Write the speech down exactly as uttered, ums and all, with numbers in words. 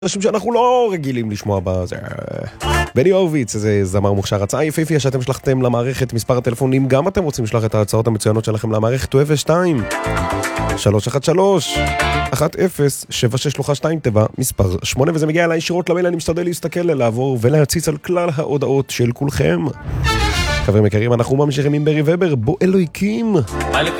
אנשים שאנחנו לא רגילים לשמוע בזה. בני הורוביץ, איזה זמר מוכשר. הצעה יפיפיה שאתם שלחתם למערכת, מספר הטלפונים, גם אתם רוצים לשלוח את ההצעות המצוינות שלכם למערכת, אפס שתיים שלוש אחת שלוש אחת אפס שבע שש שלוחה שתיים תיבה מספר שמונה, וזה מגיע אליי ישירות למייל. אני משתדל להסתכל, לעבור ולהציץ על כלל ההודעות של כולכם. חברים יקרים, אנחנו ממשיכים עם ברי ובר, בו אלוהיקים. היי לכולם.